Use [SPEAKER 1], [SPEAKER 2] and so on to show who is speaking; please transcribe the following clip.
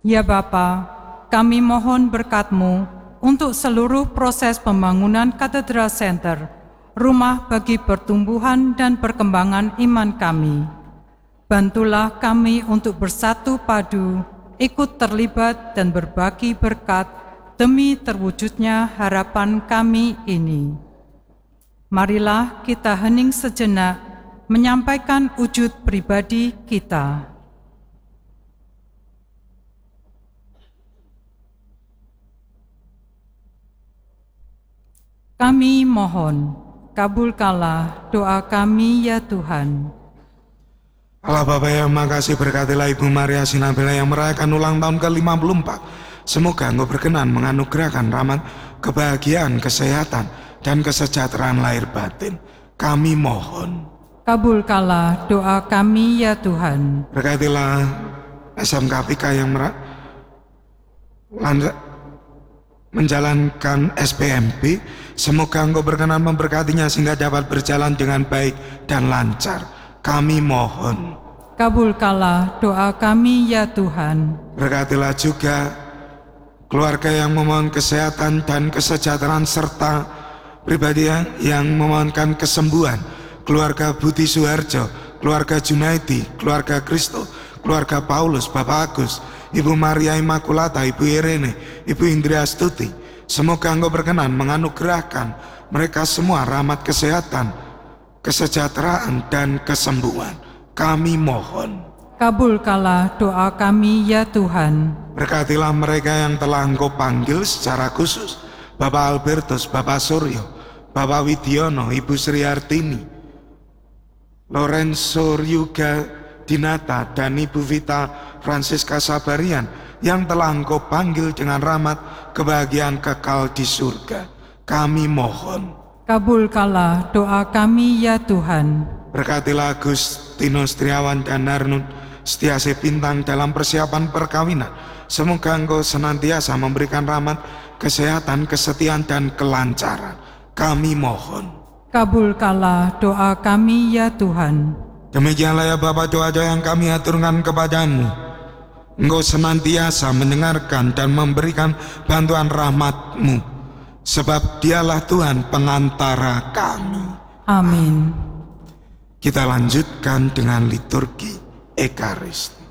[SPEAKER 1] Ya Bapa, kami mohon berkat-Mu untuk seluruh proses pembangunan Katedral Center, rumah bagi pertumbuhan dan perkembangan iman kami. Bantulah kami untuk bersatu padu, ikut terlibat dan berbagi berkat demi terwujudnya harapan kami ini. Marilah kita hening sejenak menyampaikan wujud pribadi kita. Kami mohon, kabulkanlah doa kami ya Tuhan.
[SPEAKER 2] Allah Bapa yang makasih, berkatilah Ibu Maria Sinabela yang merayakan ulang tahun ke-54. Semoga Engkau berkenan menganugerahkan rahmat, kebahagiaan, kesehatan, dan kesejahteraan lahir batin. Kami mohon.
[SPEAKER 1] Kabulkanlah doa kami ya Tuhan.
[SPEAKER 2] Berkatilah SMKPK yang menjalankan SPMB. Semoga Engkau berkenan memberkatinya sehingga dapat berjalan dengan baik dan lancar. Kami mohon.
[SPEAKER 1] Kabulkanlah doa kami ya Tuhan.
[SPEAKER 2] Berkatilah juga keluarga yang memohon kesehatan dan kesejahteraan serta pribadi yang memohonkan kesembuhan. Keluarga Budi Suharjo, keluarga Junaidi, keluarga Kristo, keluarga Paulus, Bapak Agus, Ibu Maria Immaculata, Ibu Irene, Ibu Indria Stuti. Semoga Engkau berkenan menganugerahkan mereka semua rahmat kesehatan, kesejahteraan, dan kesembuhan. Kami mohon.
[SPEAKER 1] Kabulkanlah doa kami ya Tuhan.
[SPEAKER 2] Berkatilah mereka yang telah Engkau panggil secara khusus. Bapak Albertus, Bapak Suryo, Bapak Widiono, Ibu Sri Artini, Lorenzo Ryuga Dinata, dan Ibu Vita Francisca Sabarian yang telah Engkau panggil dengan rahmat kebahagiaan kekal di surga. Kami mohon.
[SPEAKER 1] Kabulkanlah doa kami ya Tuhan.
[SPEAKER 2] Berkatilah Agustinus Triawan dan Narnun Setiase Bintang dalam persiapan perkawinan. Semoga Engkau senantiasa memberikan rahmat, kesehatan, kesetiaan, dan kelancaran. Kami mohon.
[SPEAKER 1] Kabulkanlah doa kami ya Tuhan.
[SPEAKER 2] Demikianlah ya Bapa doa-doa yang kami aturkan kepadamu. Engkau senantiasa mendengarkan dan memberikan bantuan rahmat-Mu, sebab Dialah Tuhan pengantara kami.
[SPEAKER 1] Amin.
[SPEAKER 2] Kita lanjutkan dengan liturgi Ekaristi.